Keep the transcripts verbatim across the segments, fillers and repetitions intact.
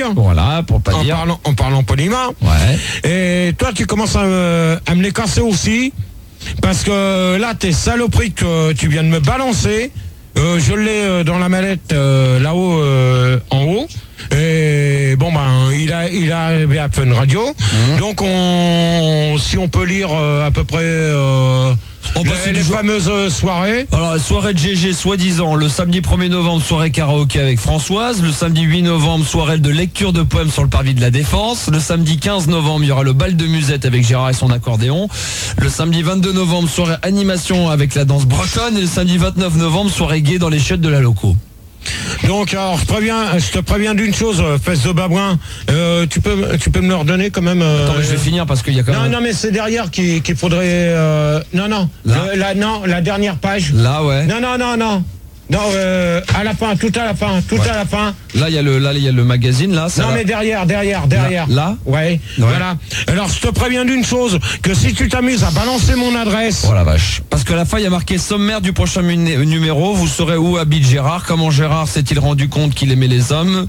Voilà, pour pas en dire. Parlant, en parlant poliment. Ouais. Et toi, tu commences à, me- à me les casser aussi. Parce que là, tes saloperies que tu viens de me balancer, euh, je l'ai euh, dans la mallette euh, là-haut, euh, en haut. Et bon, ben, il a, il a arrivé à Fun Radio. Mmh. Donc, on, si on peut lire euh, à peu près euh, On bah, les, les fameuses soirées. Alors, soirée de G G, soi-disant, le samedi premier novembre, soirée karaoké avec Françoise. Le samedi huit novembre, soirée de lecture de poèmes sur le parvis de la Défense. Le samedi quinze novembre, il y aura le bal de musette avec Gérard et son accordéon. Le samedi vingt-deux novembre, soirée animation avec la danse bretonne. Et le samedi vingt-neuf novembre, soirée gay dans les chiottes de la loco. Donc, alors, je, préviens, je te préviens d'une chose, fesse de babouin, euh, tu peux, tu peux me le redonner quand même. Euh, Attends, mais je vais finir parce qu'il y a quand non, même. Non, mais c'est derrière qu'il qu'il faudrait. Euh, non, non, là. Le, la, non, la dernière page. Là, ouais. Non, non, non, non. Non, euh, à la fin, tout à la fin, tout ouais. à la fin. Là, il y a le, là, il y a le magazine, là. Ça non, va. Mais derrière, derrière, derrière. Là, là ouais, ouais. Voilà. Alors, je te préviens d'une chose, que si tu t'amuses à balancer mon adresse. Oh la vache. Parce que à la fin, il y a marqué sommaire du prochain numéro. Vous saurez où habite Gérard. Comment Gérard s'est-il rendu compte qu'il aimait les hommes.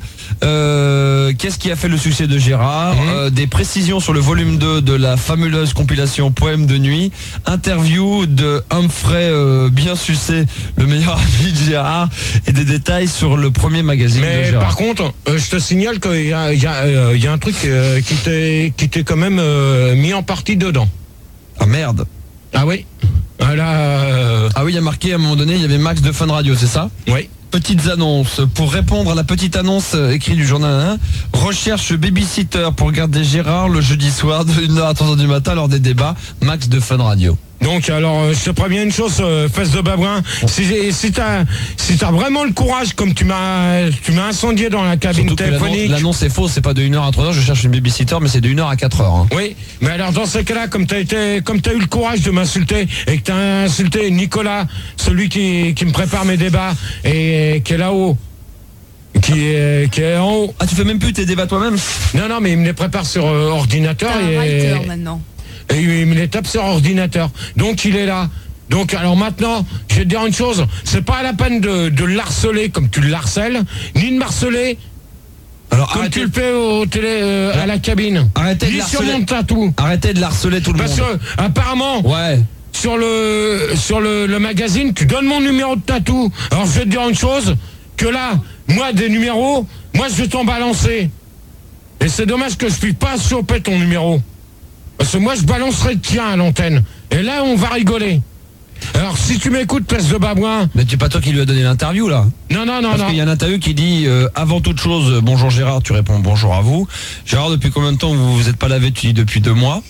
Euh, Qu'est-ce qui a fait le succès de Gérard. Mmh. euh, Des précisions sur le volume deux de la fabuleuse compilation Poèmes de nuit. Interview de Humphrey euh, bien sucé, le meilleur ami de Gérard. Et des détails sur le premier magazine. Mais de Gérard. Par contre, euh, je te signale qu'il y a, il y a, euh, il y a un truc euh, qui t'est qui t'est quand même euh, mis en partie dedans. Ah merde. Ah oui. Voilà, euh... Ah oui, il y a marqué à un moment donné, il y avait Max de Fun Radio, c'est ça? Oui. Petites annonces. Pour répondre à la petite annonce écrite du journal un, recherche babysitter pour garder Gérard le jeudi soir de une heure à trois heures du matin lors des débats. Max de Fun Radio. Donc alors, je te préviens une chose, euh, fesse de babouin, si, si t'as si t'as vraiment le courage, comme tu m'as tu m'as incendié dans la cabine Surtout téléphonique. L'annonce est fausse, c'est pas de une heure à trois heures, je cherche une babysitter, mais c'est de une heure à quatre heures. Hein. Oui, mais alors dans ce cas-là, comme t'as été, comme t'as eu le courage de m'insulter et que t'as insulté Nicolas, celui qui, qui me prépare mes débats et qui est là-haut. Qui est, qui est en haut. Ah, tu fais même plus tes débats toi-même? Non, non, mais il me les prépare sur euh, ordinateur. T'as et, un writer maintenant. Et il me les tape sur ordinateur. Donc il est là. Donc alors maintenant, je vais te dire une chose, c'est pas la peine de, de l'harceler comme tu le harcèles, ni de m'harceler alors, comme arrêtez... tu le fais au télé, euh, à la cabine. Arrêtez de ni sur mon tatou. Arrêtez de l'harceler tout le Parce monde. Parce que apparemment, ouais. sur le sur le, le magazine, tu donnes mon numéro de tatou. Alors je vais te dire une chose, que là, moi des numéros, moi je vais t'en balancer. Et c'est dommage que je puisse pas choper ton numéro. Parce que moi je balancerai le tien à l'antenne. Et là on va rigoler. Alors si tu m'écoutes, place de babouin. Mais c'est pas toi qui lui as donné l'interview là? Non, non, non, Parce non. qu'il y a une interview qui dit euh, avant toute chose, bonjour Gérard, tu réponds bonjour à vous. Gérard, depuis combien de temps vous vous êtes pas lavé? Tu dis depuis deux mois.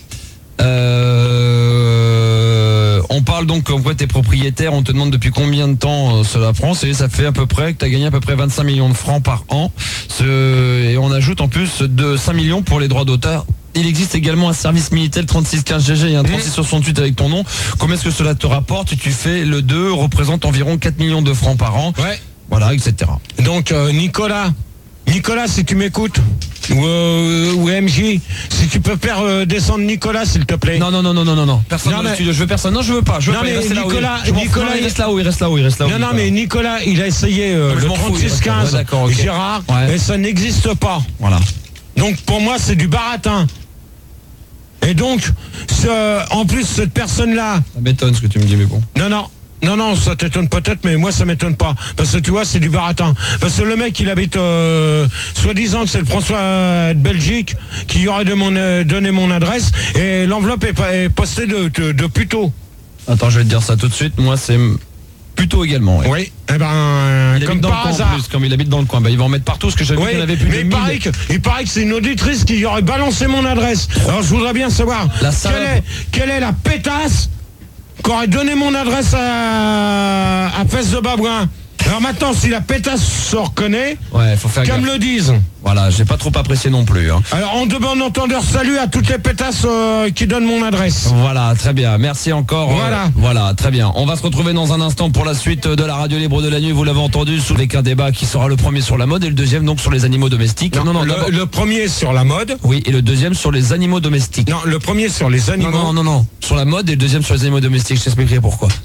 Euh, on parle donc comme quoi t'es propriétaire, on te demande depuis combien de temps euh, cela prend, et ça fait à peu près que t'as gagné à peu près vingt-cinq millions de francs par an. Ce, et on ajoute en plus de cinq millions pour les droits d'auteur. Il existe également un service Minitel trente-six quinze G G et un trente-six soixante-huit avec ton nom. Combien est-ce que cela te rapporte? Tu fais le deux, représente environ quatre millions de francs par an. Ouais. Voilà, et cetera. Donc euh, Nicolas, Nicolas, si tu m'écoutes, ou, euh, ou M J, si tu peux faire euh, descendre Nicolas, s'il te plaît. Non, non, non, non, non, non, non. Personne dans le studio. Je veux personne. Non, je veux pas. Je veux non, pas. mais Il reste Nicolas, là où il, Nicolas, il reste là où il reste là où il reste là où. Non, non, mais Nicolas, il a essayé euh, non, le trente-six quinze, ouais, okay. Gérard, ouais. et ça n'existe pas. Voilà. Donc pour moi, c'est du baratin. Et donc, ce, en plus, cette personne-là... Ça m'étonne ce que tu me dis, mais bon. Non, non. Non, non, ça t'étonne peut-être, mais moi, ça m'étonne pas. Parce que tu vois, c'est du baratin. Parce que le mec, il habite... Euh, soi-disant que c'est le François de Belgique qui aurait de mon, euh, donné mon adresse. Et l'enveloppe est, est postée de, de, de Puteaux. Attends, je vais te dire ça tout de suite. Moi, c'est... Plutôt également, oui. Oui, eh ben, il comme dans par le hasard. Coin, plus, comme il habite dans le coin, bah, il va en mettre partout, parce que j'avais oui, vu qu'il y en avait plus mais de il mille. paraît, que, il paraît que c'est une auditrice qui aurait balancé mon adresse. Alors je voudrais bien savoir la quelle, est, quelle est la pétasse qui aurait donné mon adresse à, à Fesse de Babouin. Alors maintenant, si la pétasse se reconnaît, ouais, faut faire qu'elle gaffe. me le dise. Voilà, j'ai pas trop apprécié non plus. Hein. Alors en de bon entendeur, salut à toutes les pétasses euh, qui donnent mon adresse. Voilà, très bien. Merci encore. Voilà. Euh, voilà, très bien. On va se retrouver dans un instant pour la suite de la radio libre de la nuit. Vous l'avez entendu, avec un débat qui sera le premier sur la mode et le deuxième donc sur les animaux domestiques. Non, non, non. Le, le premier sur la mode. Oui, et le deuxième sur les animaux domestiques. Non, le premier sur les animaux. Non, non, non, non. Sur la mode et le deuxième sur les animaux domestiques. Je t'expliquerai pourquoi.